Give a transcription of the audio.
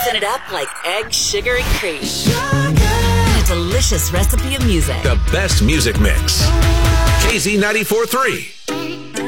Mixing it up like egg, sugar, and cream. And a delicious recipe of music. The best music mix. KZ 94.3.